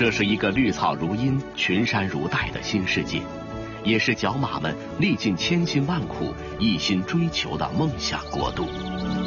这是一个绿草如茵、群山如黛的新世界，也是角马们历尽千辛万苦、一心追求的梦想国度。